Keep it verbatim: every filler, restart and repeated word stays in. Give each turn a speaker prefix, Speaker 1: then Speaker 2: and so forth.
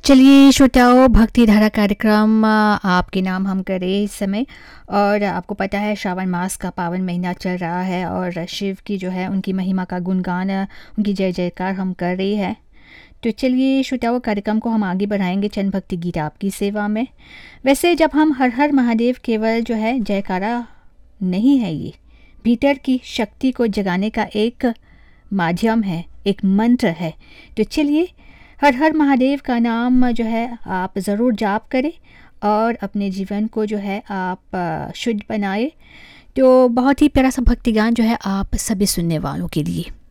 Speaker 1: चलिए श्रोताओं, भक्ति धारा कार्यक्रम अ, आपके नाम हम करें इस समय। और आपको पता है श्रावण मास का पावन महीना चल रहा है और शिव की जो है उनकी महिमा का गुणगान, अ, उनकी जय जयकार हम कर रही है। तो चलिए श्रोताओं, कार्यक्रम को हम आगे बढ़ाएंगे चंद भक्ति गीत आपकी सेवा में। वैसे जब हम हर हर महादेव केवल जो है जयकारा नहीं है, ये भीतर की शक्ति को जगाने का एक माध्यम है, एक मंत्र है। तो चलिए हर हर महादेव का नाम जो है आप ज़रूर जाप करें और अपने जीवन को जो है आप अ, शुद्ध बनाए। तो बहुत ही प्यारा सा भक्ति गान जो है आप सभी सुनने वालों के लिए।